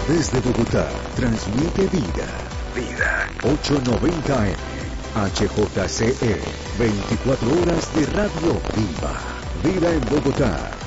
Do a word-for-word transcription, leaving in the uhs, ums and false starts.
Desde Bogotá, transmite Vida. Vida. ochocientos noventa A M. H J C E. veinticuatro horas de radio viva. Vida en Bogotá.